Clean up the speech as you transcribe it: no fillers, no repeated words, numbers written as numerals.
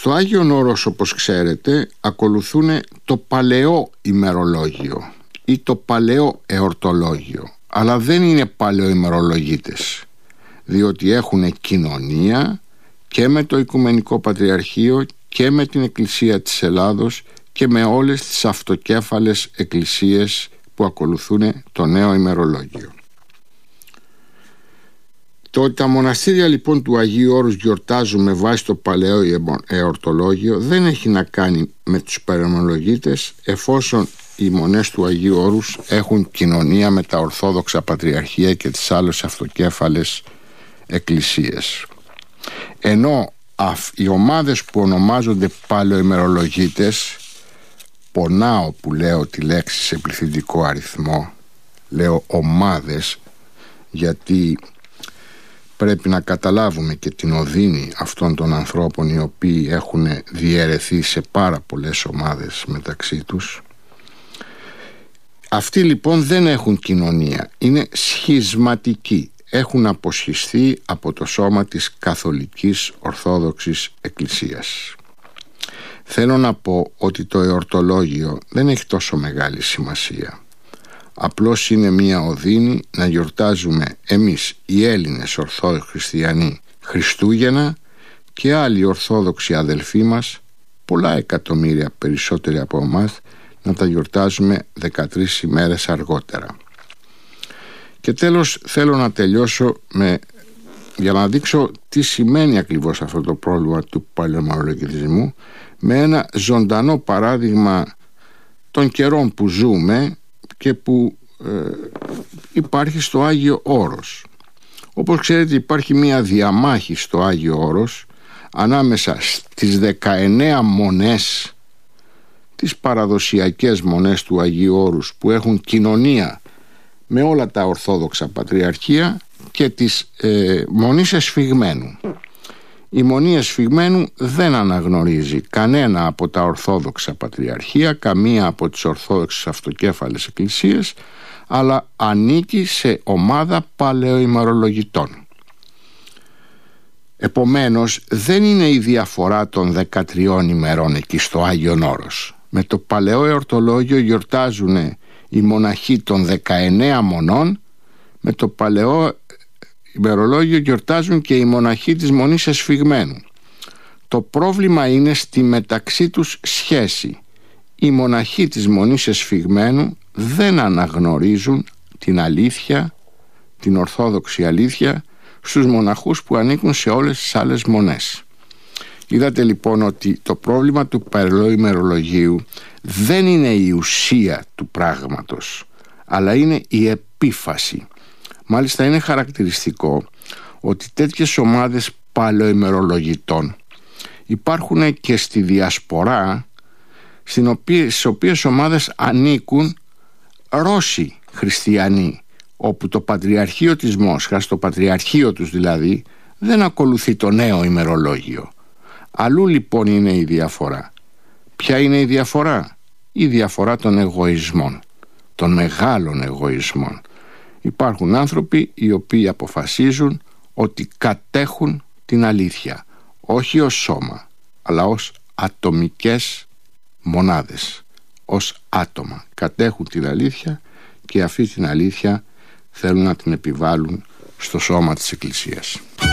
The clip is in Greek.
Στο Άγιον Όρος, όπως ξέρετε, ακολουθούν το παλαιό ημερολόγιο ή το παλαιό εορτολόγιο, αλλά δεν είναι παλαιοημερολογίτες, διότι έχουν κοινωνία και με το Οικουμενικό Πατριαρχείο και με την Εκκλησία της Ελλάδος και με όλες τις αυτοκέφαλες εκκλησίες που ακολουθούν το νέο ημερολόγιο. Το ότι τα μοναστήρια λοιπόν του Αγίου Όρους γιορτάζουν με βάση το παλαιό εορτολόγιο δεν έχει να κάνει με τους παλαιομερολογίτες, εφόσον οι μονές του Αγίου Όρους έχουν κοινωνία με τα Ορθόδοξα Πατριαρχία και τις άλλες αυτοκέφαλες εκκλησίες. Ενώ οι ομάδες που ονομάζονται παλαιοημερολογίτες, πονάω που λέω τη λέξη σε πληθυντικό αριθμό, λέω ομάδες, γιατί πρέπει να καταλάβουμε και την οδύνη αυτών των ανθρώπων οι οποίοι έχουν διαιρεθεί σε πάρα πολλές ομάδες μεταξύ τους. Αυτοί λοιπόν δεν έχουν κοινωνία, είναι σχισματικοί, έχουν αποσχιστεί από το σώμα της Καθολικής Ορθόδοξης Εκκλησίας. Θέλω να πω ότι το εορτολόγιο δεν έχει τόσο μεγάλη σημασία. Απλώς είναι μια οδύνη να γιορτάζουμε εμείς οι Έλληνες Ορθόδοξοι Χριστιανοί Χριστούγεννα και άλλοι Ορθόδοξοι αδελφοί μας, πολλά εκατομμύρια περισσότεροι από εμάς, να τα γιορτάζουμε 13 ημέρες αργότερα. Και τέλος θέλω να τελειώσω για να δείξω τι σημαίνει ακριβώς αυτό το πρόβλημα του παλαιομερολογητισμού με ένα ζωντανό παράδειγμα των καιρών που ζούμε και που υπάρχει στο Άγιο Όρος. Όπως ξέρετε, υπάρχει μια διαμάχη στο Άγιο Όρος ανάμεσα στις 19 μονές, τις παραδοσιακές μονές του Αγίου Όρους που έχουν κοινωνία με όλα τα Ορθόδοξα Πατριαρχία, και της Μονής Εσφυγμένου. Η Μονή Εσφυγμένου δεν αναγνωρίζει κανένα από τα Ορθόδοξα Πατριαρχία, καμία από τις Ορθόδοξες αυτοκέφαλες εκκλησίες, αλλά ανήκει σε ομάδα παλαιοημερολογητών. Επομένως, δεν είναι η διαφορά των 13 ημερών εκεί στο Άγιον Όρος. Με το παλαιό εορτολόγιο γιορτάζουν οι μοναχοί των 19 μονών, με το παλαιό ημερολόγιο γιορτάζουν και οι μοναχοί της Μονής Εσφυγμένου. Το πρόβλημα είναι στη μεταξύ τους σχέση. Οι μοναχοί της Μονής Εσφυγμένου δεν αναγνωρίζουν την αλήθεια, την ορθόδοξη αλήθεια, στους μοναχούς που ανήκουν σε όλες τις άλλες μονές. Είδατε λοιπόν ότι το πρόβλημα του παλαιού ημερολογίου δεν είναι η ουσία του πράγματος, αλλά είναι η επίφαση. Μάλιστα είναι χαρακτηριστικό ότι τέτοιες ομάδες παλαιοημερολογητών υπάρχουν και στη Διασπορά, στις οποίες ομάδες ανήκουν Ρώσοι χριστιανοί, όπου το Πατριαρχείο της Μόσχας, το Πατριαρχείο τους δηλαδή, δεν ακολουθεί το νέο ημερολόγιο. Αλλού λοιπόν είναι η διαφορά. Ποια είναι η διαφορά? Η διαφορά των εγωισμών, των μεγάλων εγωισμών. Υπάρχουν άνθρωποι οι οποίοι αποφασίζουν ότι κατέχουν την αλήθεια, όχι ως σώμα, αλλά ως ατομικές μονάδες, ως άτομα. Κατέχουν την αλήθεια και αυτή την αλήθεια θέλουν να την επιβάλλουν στο σώμα της Εκκλησίας.